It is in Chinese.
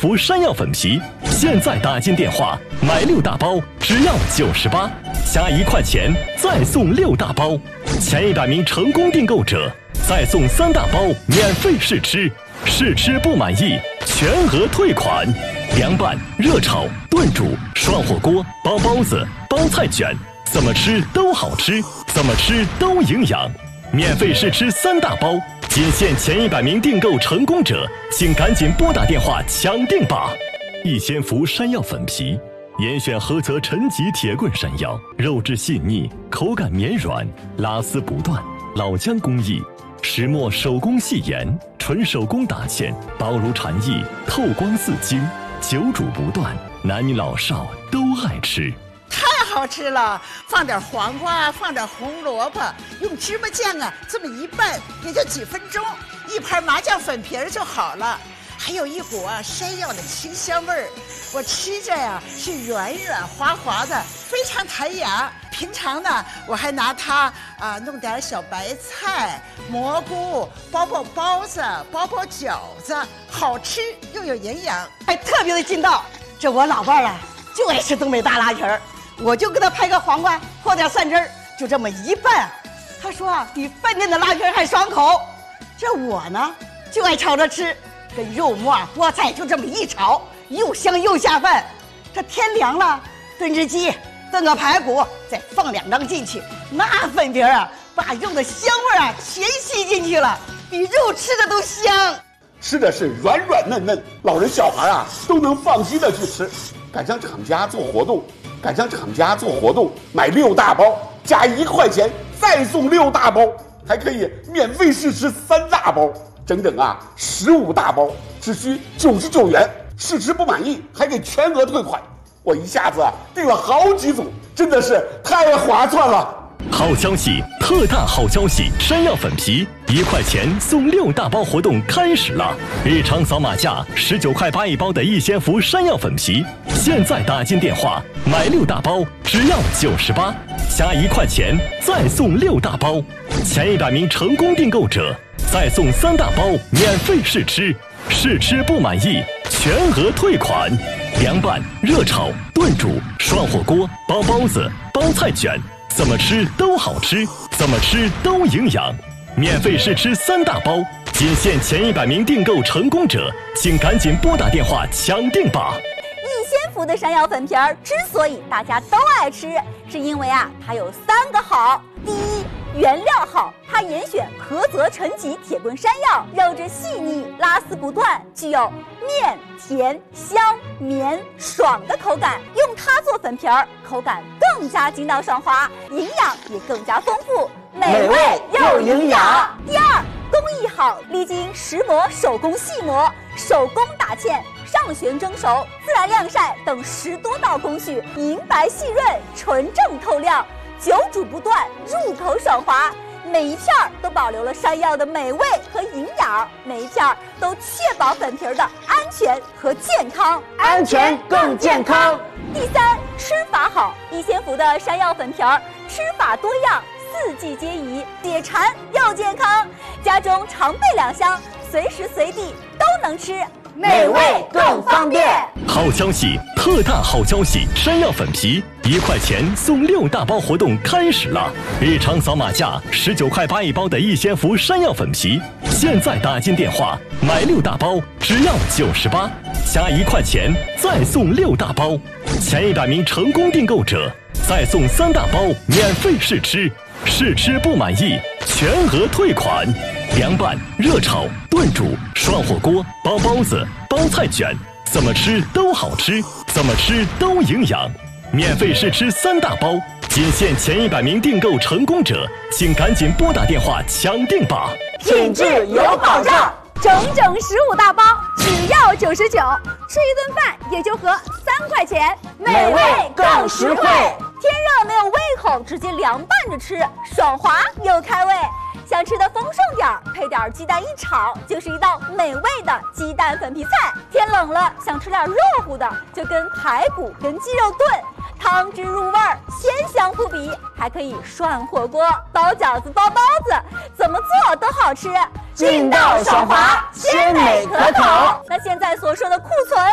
福山药粉皮，现在打进电话买6大包只要98，加1块钱再送6大包，前100名成功订购者再送3大包免费试吃，试吃不满意全额退款。凉拌、热炒、炖煮、涮火锅、包包子、包菜卷，怎么吃都好吃，怎么吃都营养。免费试吃3大包，仅限前100名订购成功者，请赶紧拨打电话抢订吧！逸仙福山药粉皮，严选菏泽陈吉铁棍山药，肉质细腻，口感绵软，拉丝不断，老姜工艺，石磨手工细研，纯手工打芡，薄如蝉翼，透光似晶，久煮不断，男女老少都爱吃。 太好吃了，放点黄瓜，放点红萝卜，用芝麻酱啊这么一拌，也就几分钟，一盘麻酱粉皮儿就好了。还有一股山药的清香味儿，我吃着呀是软软滑滑的，非常弹牙。平常呢，我还拿它弄点小白菜、蘑菇，包包子，包饺子，好吃又有营养， 还特别的劲道。这我老伴儿啊就爱吃东北大拉皮儿，我就给他拍个黄瓜，和点蒜汁儿，就这么一拌，他说比饭店的拉皮儿还爽口。这我呢就爱炒着吃，跟肉末、菠菜就这么一炒，又香又下饭。这天凉了，炖只鸡，炖个排骨，再放2张进去，那粉皮儿把肉的香味全吸进去了，比肉吃的都香。 吃的是软软嫩嫩，老人小孩都能放心的去吃。赶上厂家做活动，买6大包加1块钱再送6大包，还可以免费试吃3大包，整整15大包，只需99元。试吃不满意还给全额退款。我一下子订了好几组，真的是太划算了。 好消息，特大好消息！山药粉皮1块钱送6大包活动开始了！日常扫码价19块8一包的逸仙福山药粉皮，现在打进电话买6大包只要98，加1块钱再送6大包，前100名成功订购者再送3大包免费试吃，试吃不满意全额退款。凉拌、热炒、炖煮、涮火锅、包包子、包菜卷，怎么吃都好吃，怎么吃都营养。免费试吃3大包，仅限前100名订购成功者，请赶紧拨打电话抢订吧！ 逸仙福的山药粉皮儿之所以大家都爱吃，是因为它有3个好。第一，原料好，它严选菏泽陈吉铁棍山药，肉质细腻，拉丝不断，具有面甜香绵爽的口感，用它做粉皮儿，口感更加筋道爽滑，营养也更加丰富，美味又营养。第二，工艺好，历经石磨、手工细磨、手工打芡、上旋蒸熟、自然晾晒等10多道工序，银白细润，纯正透亮，久煮不断，入口爽滑。每一片都保留了山药的美味和营养，每一片都确保粉皮的安全和健康， 安全更健康。 第三，吃法好，逸仙福的山药粉皮儿吃法多样，4季皆宜，解馋又健康，家中常备2箱，随时随地都能吃， 美味更方便。 好消息，特大好消息！山药粉皮1块钱送6大包活动开始了！日常扫码价19块8一包的逸仙福山药粉皮，现在打进电话买6大包只要98，加1块钱再送6大包，前100名成功订购者再送3大包免费试吃，试吃不满意全额退款。凉拌、热炒、炖煮、涮火锅、包包子、包菜卷，怎么吃都好吃，怎么吃都营养。免费试吃3大包，仅限前100名订购成功者，请赶紧拨打电话抢订吧！ 品质有保障， 整整15大包，只要99，吃一顿饭也就合3块钱， 美味更实惠。 天热没有胃口，直接凉拌着吃，爽滑又开胃。想吃的丰盛点儿，配点鸡蛋一炒，就是一道美味的鸡蛋粉皮菜。天冷了，想吃点热乎的，就跟排骨跟鸡肉炖，汤汁入味儿，鲜香不比，还可以涮火锅、包饺子、包包子，怎么做都好吃， 劲道爽滑，鲜美可口。 那现在所说的库存